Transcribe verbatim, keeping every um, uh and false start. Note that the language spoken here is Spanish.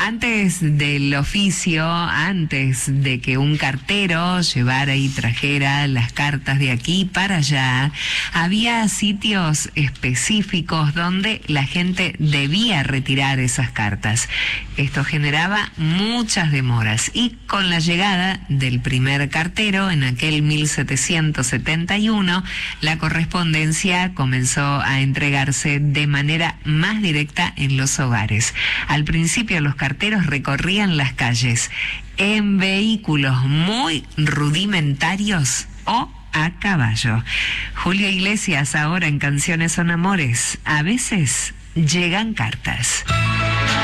antes del oficio, antes de que un cartero llevara y trajera las cartas de aquí para allá, había sitios específicos donde la gente debía retirar esas cartas. Esto generaba muchas demoras y con la llegada del primer cartero en aquel mil setecientos setenta y uno, la correspondencia comenzó a entregarse de manera más directa en los hogares. Al principio los carteros recorrían las calles en vehículos muy rudimentarios o a caballo. Julio Iglesias ahora en Canciones son Amores. A veces llegan cartas.